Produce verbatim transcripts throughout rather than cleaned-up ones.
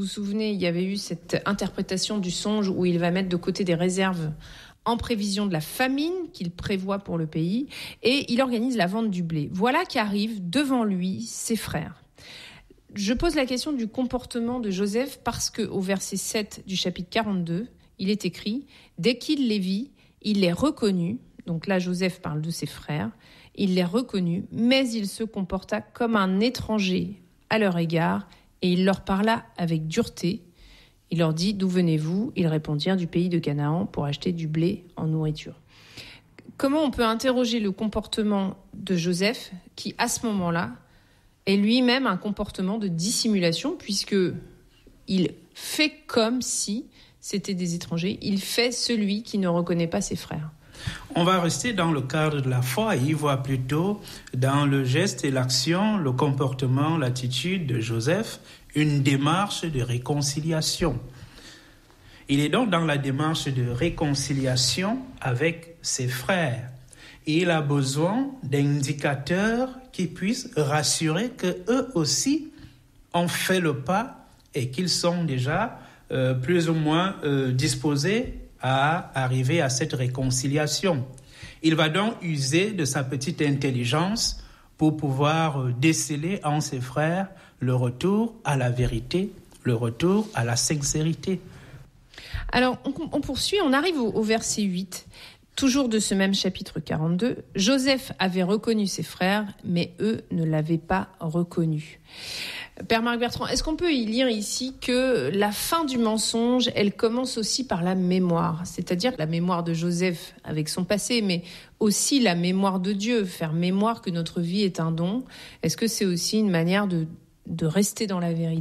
souvenez, il y avait eu cette interprétation du songe où il va mettre de côté des réserves en prévision de la famine qu'il prévoit pour le pays, et il organise la vente du blé. Voilà qu'arrivent devant lui ses frères. Je pose la question du comportement de Joseph parce qu'au verset sept du chapitre quarante-deux, il est écrit « Dès qu'il les vit, il les reconnut ». Donc là, Joseph parle de ses frères. Il les reconnut, mais il se comporta comme un étranger à leur égard et il leur parla avec dureté. Il leur dit « D'où venez-vous » Ils répondirent « Du pays de Canaan pour acheter du blé en nourriture ». Comment on peut interroger le comportement de Joseph qui, à ce moment-là, est lui-même un comportement de dissimulation puisqu'il fait comme si c'était des étrangers. Il fait celui qui ne reconnaît pas ses frères. On va rester dans le cadre de la foi et y voir plutôt dans le geste et l'action, le comportement, l'attitude de Joseph, une démarche de réconciliation. Il est donc dans la démarche de réconciliation avec ses frères. Et il a besoin d'indicateurs qui puissent rassurer qu'eux aussi ont fait le pas et qu'ils sont déjà euh, plus ou moins euh, disposés à arriver à cette réconciliation. Il va donc user de sa petite intelligence pour pouvoir déceler en ses frères le retour à la vérité, le retour à la sincérité. Alors, on, on poursuit, on arrive au, au verset huit, toujours de ce même chapitre quarante-deux. Joseph avait reconnu ses frères, mais eux ne l'avaient pas reconnu. Père Marc Bertrand, est-ce qu'on peut y lire ici que la fin du mensonge, elle commence aussi par la mémoire, c'est-à-dire la mémoire de Joseph avec son passé, mais aussi la mémoire de Dieu, faire mémoire que notre vie est un don. Est-ce que c'est aussi une manière de, de rester dans la vérité ?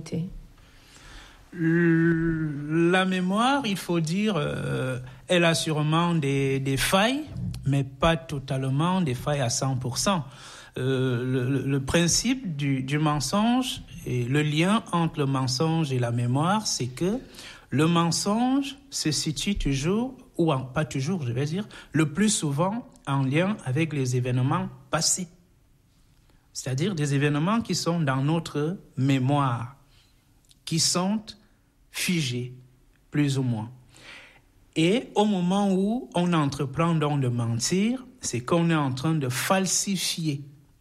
La mémoire, il faut dire, euh, elle a sûrement des, des failles, mais pas totalement des failles à cent pour cent. Euh, le, le principe du, du mensonge et le lien entre le mensonge et la mémoire, c'est que le mensonge se situe toujours, ou en, pas toujours, je vais dire, le plus souvent en lien avec les événements passés. C'est-à-dire des événements qui sont dans notre mémoire, qui sont figés, plus ou moins. Et au moment où on entreprend donc de mentir, c'est qu'on est en train de falsifier.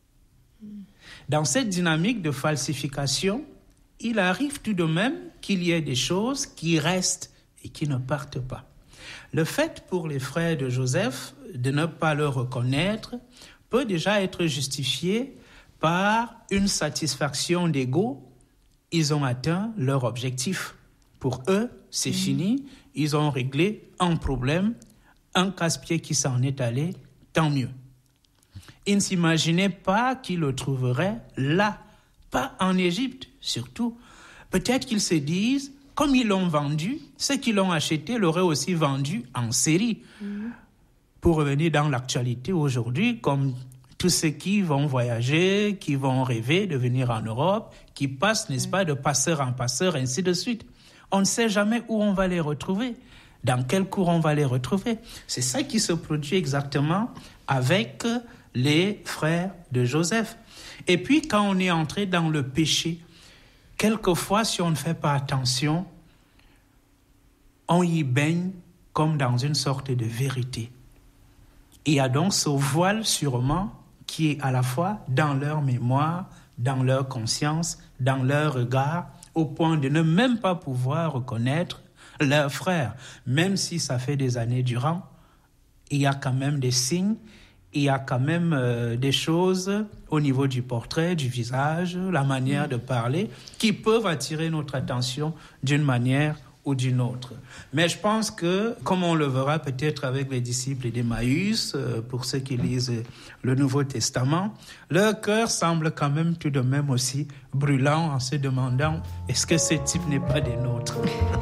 Dans cette dynamique de falsification, il arrive tout de même qu'il y ait des choses qui restent et qui ne partent pas. Le fait pour les frères de Joseph de ne pas le reconnaître peut déjà être justifié par une satisfaction d'ego. Ils ont atteint leur objectif. Pour eux, c'est mmh. fini. Ils ont réglé un problème, un casse-pied qui s'en est allé, tant mieux. Ils ne s'imaginaient pas qu'ils le trouveraient là, pas en Égypte surtout. Peut-être qu'ils se disent, comme ils l'ont vendu, ceux qui l'ont acheté l'auraient aussi vendu en série. Mmh. Pour revenir dans l'actualité aujourd'hui, comme tous ceux qui vont voyager, qui vont rêver de venir en Europe, qui passent, n'est-ce mmh. pas, de passeur en passeur, ainsi de suite. On ne sait jamais où on va les retrouver, dans quel cours on va les retrouver. C'est ça qui se produit exactement avec les frères de Joseph. Et puis, quand on est entré dans le péché, quelquefois, si on ne fait pas attention, on y baigne comme dans une sorte de vérité. Il y a donc ce voile sûrement qui est à la fois dans leur mémoire, dans leur conscience, dans leur regard, au point de ne même pas pouvoir reconnaître leurs frères. Même si ça fait des années durant, il y a quand même des signes, il y a quand même euh, des choses au niveau du portrait, du visage, la manière de parler, qui peuvent attirer notre attention d'une manière ou d'une autre. Mais je pense que, comme on le verra peut-être avec les disciples d'Emmaüs, euh, pour ceux qui lisent le Nouveau Testament, leur cœur semble quand même tout de même aussi brûlant en se demandant « est-ce que ce type n'est pas des nôtres ?»